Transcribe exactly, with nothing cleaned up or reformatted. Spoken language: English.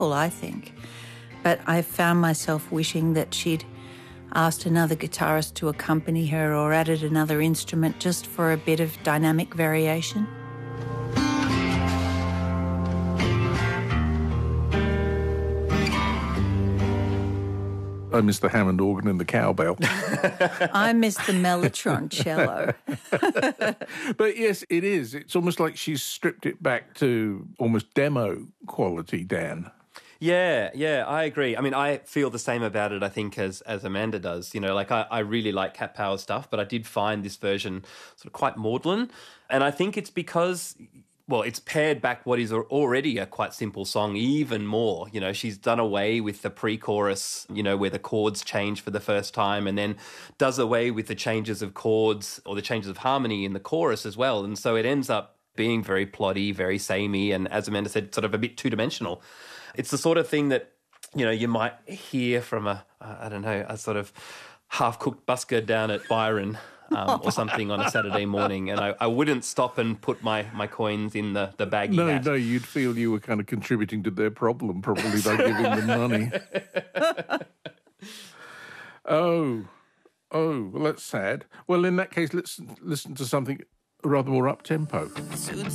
beautiful, I think. But I found myself wishing that she'd asked another guitarist to accompany her or added another instrument just for a bit of dynamic variation. I miss the Hammond organ and the cowbell. I miss the Mellotron cello. But yes, it is. It's almost like she's stripped it back to almost demo quality, Dan. Yeah, yeah, I agree. I mean, I feel the same about it, I think, as as Amanda does. You know, like I, I really like Cat Power's stuff, but I did find this version sort of quite maudlin. And I think it's because, well, it's pared back what is already a quite simple song even more. You know, she's done away with the pre-chorus, you know, where the chords change for the first time, and then does away with the changes of chords or the changes of harmony in the chorus as well. And so it ends up being very plotty, very samey, and as Amanda said, sort of a bit two-dimensional. It's the sort of thing that, you know, you might hear from a, I don't know, a sort of half-cooked busker down at Byron um, or something on a Saturday morning, and I, I wouldn't stop and put my, my coins in the, the baggy No, hat. no, you'd feel you were kind of contributing to their problem, probably by giving them money. Oh, oh, well, that's sad. Well, in that case, let's listen to something rather more up-tempo.